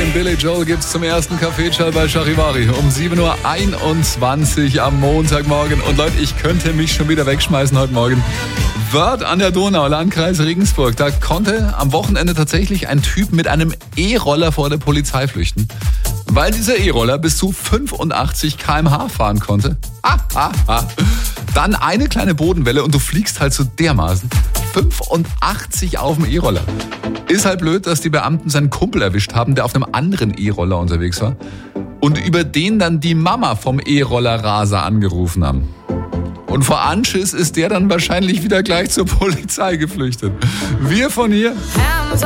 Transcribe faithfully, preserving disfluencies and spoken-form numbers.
den Billy Joel gibt's zum ersten Kaffeeschall bei Charivari um sieben Uhr einundzwanzig am Montagmorgen. Und Leute, ich könnte mich schon wieder wegschmeißen heute Morgen. Wörth an der Donau, Landkreis Regensburg. Da konnte am Wochenende tatsächlich ein Typ mit einem E-Roller vor der Polizei flüchten, weil dieser E-Roller bis zu fünfundachtzig Kilometer pro Stunde fahren konnte. Ah, ah, ah. Dann eine kleine Bodenwelle und du fliegst halt so dermaßen. fünfundachtzig auf dem E-Roller. Ist halt blöd, dass die Beamten seinen Kumpel erwischt haben, der auf einem anderen E-Roller unterwegs war. Und über den dann die Mama vom E-Roller-Raser angerufen haben. Und vor Anschiss ist der dann wahrscheinlich wieder gleich zur Polizei geflüchtet. Wir von hier